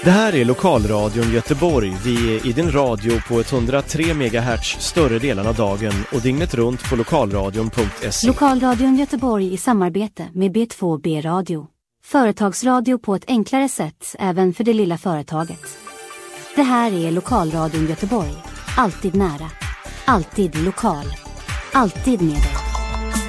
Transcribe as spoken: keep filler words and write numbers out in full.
Det här är Lokalradion Göteborg. Vi är i din radio på etthundratre megahertz större delen av dagen och dygnet runt på lokalradion punkt se. Lokalradion Göteborg i samarbete med B två B Radio. Företagsradio på ett enklare sätt även för det lilla företaget. Det här är Lokalradion Göteborg. Alltid nära. Alltid lokal. Alltid med dig.